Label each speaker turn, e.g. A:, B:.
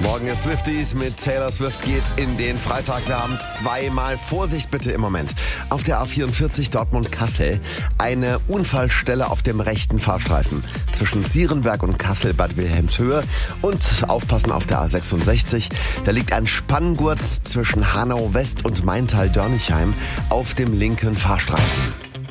A: Morgen ist Swifties. Mit Taylor Swift geht's in den Freitag. Wir haben zweimal Vorsicht bitte im Moment. Auf der A44 Dortmund-Kassel eine Unfallstelle auf dem rechten Fahrstreifen zwischen Zierenberg und Kassel Bad Wilhelmshöhe. Und aufpassen auf der A66. Da liegt ein Spanngurt zwischen Hanau West und Maintal-Dörnichheim auf dem linken Fahrstreifen.